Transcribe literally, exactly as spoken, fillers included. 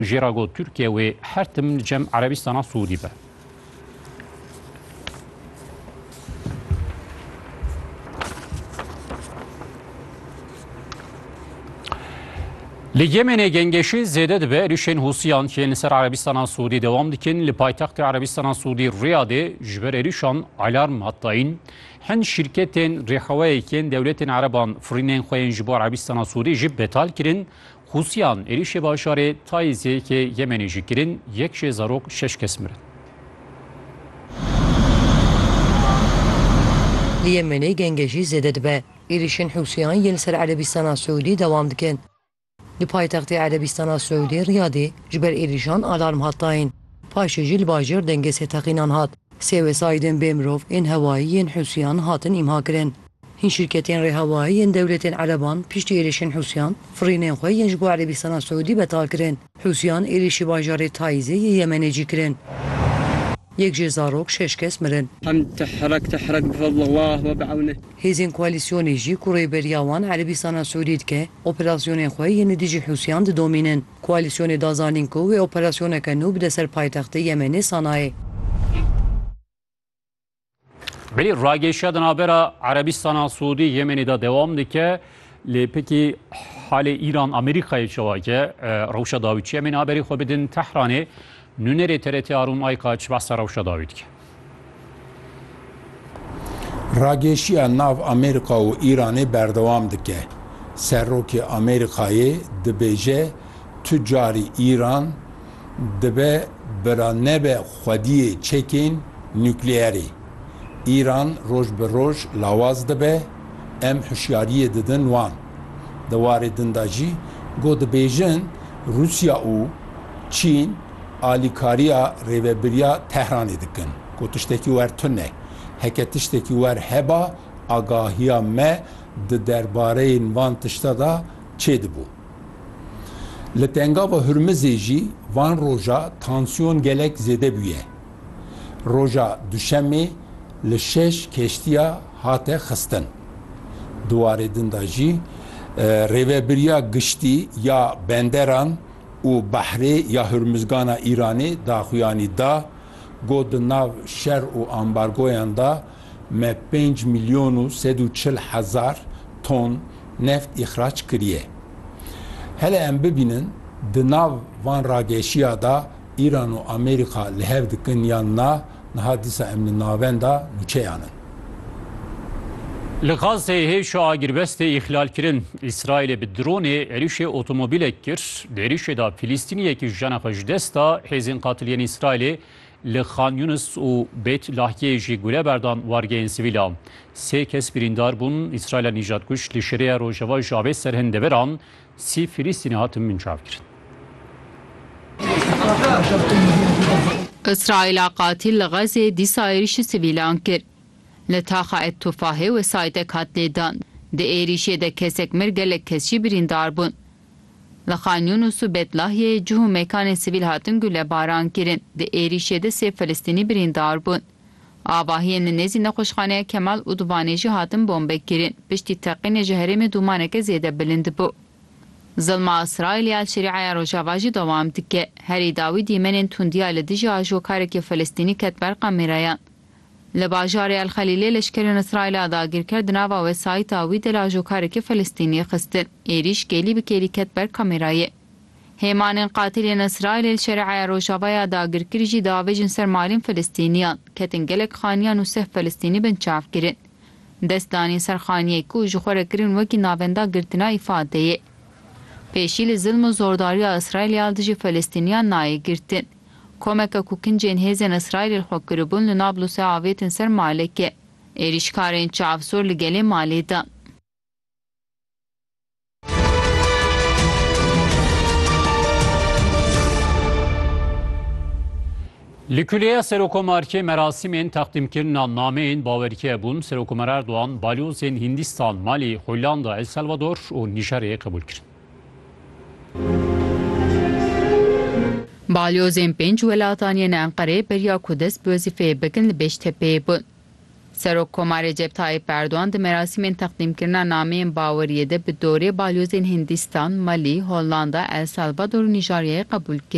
جێراگۆ تورکیە wê her tim li cem Erebistana Sûdî be. Li Yemenê gengeşî zêde dibe êrişên Hûsiyan yên li ser Erebistana Sûdî dewam dikin. Li paytextê Erebistana Sûdî Riyadê ji ber êrişan alarm hatayîn. Hin şîrketên rêxewayekên dewletên Ereban firînên xwe yên ji bo Erebistana Sûdî jî betal kirin. Hûsiyan êrişê bajarê Taiziyekê Yemenê jî kirin. Yek jê zarok şeş kes mirin. Li Yemenê gengeşî zêde dibe êrişên Hûsiyan yên li ser Erebistana Sûdî dewam dikin. Li paytextê Erebistana Sûdî Riyadê ji ber êrişan alarm hatayîn. Paşê jî li bajêr dengesê teqînan hat. Sê wesaîdên bêmirov ên hewayî yên Hûsiyan hatin îmha kirin. Hin şîrketên rêhewayî yên dewletên Ereban piştî êrişên Hûsiyan firînên xwe yên ji bo Erebistana Sûdî betal kirin. Hûsiyan êrişî bajarê Taizê yê Yemenê jî kirin. Yek jê zarok şeş kes mirin. Hêzên koalîsyonê jî ku rêberiya wan Erebistana Sûdî dike, operasyonên xwe yên li dijî Hûsiyan didomînin. Koalîsyonê dazanîn ku wê operasyoneke nû bide ser paytextê Yemenê Sanayê. Belî rageşiya di navbera Erebistana Sûdî Yemenê de dewam dike. Lê pekî halê İran Amerîkayê çewake rewşa dawî çi em ên haberî xwe bidin Tehranê. Nûnerê T R T Arûn Aykaç behsa rewşa dawî dike. Rageşiya nav Amerîka û Îranê berdewam dike. Serrokê Amerîkayê dibêje tu carî İran dibe bira nebe xwediyê çekên nükleerê. İran roj bi roj lawaz dibe, em hişyariyê didin wan. Di warê din de jî got dibêjin Rusya û Çîn alîkariya rêveberiya Tehranê dikin. Got tiştekî wer tune. Heke tiştekî wer heba agahiya me di derbareyên van tişta da çê dibû. Li tengava Hürmizê jî van roja tansiyon gelek zêde bûye. Roja duşemê li şeş keştiya hate xistin. Di warê din de jî rêveberiya giştî ya benderan û behrê ya Hürmizgana İranê daxuyanî da got di nav şer û ambargoyan da me pênc milyon û sed û çil hezar ton neft îxraç kiriye. Hele em bibînin di nav van rageşiya da İran û Amerîka li hev dikin yan na niha dîsa em li navên da nûçeyanin. Li Gazeyê hêşa agîrbestê îxlal kirin. İsraîlê bi dronê êrişê otomobîlek kir. Di êrişê da Filîstîniyekî ji cena xwe ji dest da hêzên qatiliyên İsraîlê li Xan Yunus û Bêt Lahiyê jî guleberdan wargehên sivîlan. Sê kes birîndar bûn. İsraîla nîjadkuş li şêreya Rojava ji avê serhind deveran sî Filîstînî hatin minçav kirin. İsraîla qatil li Gazê dîsa êrişî sivîlan kir. Li taxa Ettufahê wesaytek hat lêdan. Di êrişê de kesek mir gelek kes jî birîndar bûn. Li Xan Yunus û Bêt Lahiyê cih û mekanên sivîl hatin gülebaran kirin. Di êrişê de sê Filîstînî birîndar bûn. Avahiyên li nêzî nexweşxaneya Kemal û Dubanê jî hatin bombek kirin. Piştî teqînê ji herêmê Dumaneke zêde bilind bû. Zilma İsraîlê ya Şerîaya Rojava jî dewam dike. Herî dawî dîmenên tundiya li dijî ajokarekî Filîstînî ket ber kamerayan. Li bajarê El Xelîlê leşkerên İsraîla dagirker di nava wesayîta wî de li ajokarekî Filîstînî xistin. Êriş gelî bi kelî ket ber kamerayê. Hêmanên qatilên İsraîlê li Şerîaya Rojavaya dagirkir jî davêjin ser malên Filîstîniyan. Ketin gelek xaniyan û seh Filîstînî bin çav kirin. Destdanî ser xaniyê ku ji xwe re kirin wekî navenda girtina îfadeyê. Pêşî li zilm û zordariya İsraîlya dijî Filîstîniyan nayê girtin. Komeka ku kincên hêzên İsraîlê xwe kiribûn li Nablusê avêtin ser maleke. Êrişkarên çavsor li gelê malê dan. Li Külliya Serokkomariyê merasimên teqdîmkirina nameyên bawerî bûn. Serokkomer Erdoğan balyozên Hindistan, Malî, Hollanda, El Salvador û Nîjeryayê qebûl kirin. Balyozên pênc welatan yên Enqereyê beriya ku dest bi wezîfeyê bikin li Beştepeyê bûn. Serokkomarê Recep Tayyip Erdoğan di merasimên teqdîmkirina nameyên baweriyê de bi dorê balyozên Hindistan, Malî, Hollanda, El Salvador û Nîjeryayê qebûl kirin.